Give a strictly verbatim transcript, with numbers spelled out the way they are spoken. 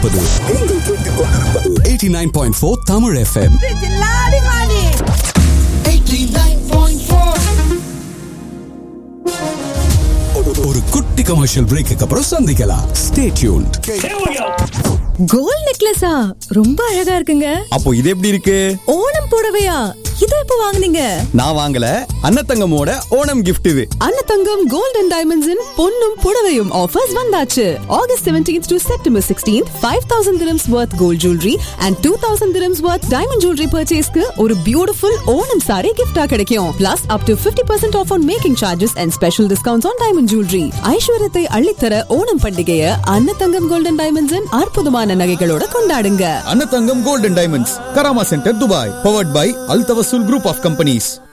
எண்பத்தி ஒன்பது புள்ளி நான்கு தமிழ் எஃப்எம். ஒரு குட்டி கமர்ஷியல் பிரேக்கு அப்புறம் சந்திக்கலாம். Stay tuned. கோல்ட் நெக்லஸா ரொம்ப அழகா இருக்குங்க. அப்போ இது எப்படி இருக்கு? ஓணம் புடவையா? இத எப்ப வாங்குனீங்க? நான் வாங்கல, அன்னதங்கமோட ஓணம் gift இது. அன்னதங்கம் கோல்ட் அண்ட் டைமண்ட்ஸ் இன் பொன்னும் புடவையும் ஆஃபர்ஸ் வந்தாச்சு. August seventeenth to September sixteenth, five thousand dirhams worth gold jewelry and two thousand dirhams worth diamond jewelry purchaseக்கு ஒரு பியூட்டிஃபுல் ஓணம் saree gift-ஆ கிடைக்கும். Plus up to fifty percent off on making charges and special discounts on diamond jewelry. ஐஸ்வர்யத்தை அள்ளித்தர ஓணம் பண்டிகையை Annathangam gold and diamonds இன் அற்புதமான நகைகளோட கொண்டாடுங்க. Annathangam gold and diamonds, Karama centre, Dubai. Powered by Al Tawassul Group of Companies.